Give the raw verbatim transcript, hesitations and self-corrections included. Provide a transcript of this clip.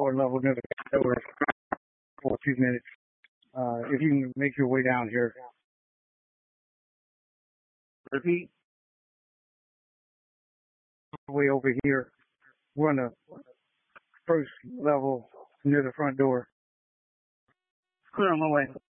floor level near the door for a few minutes. Uh, if you can make your way down here. Repeat. Way over here. We're on the first level near the front door. Clear on my way.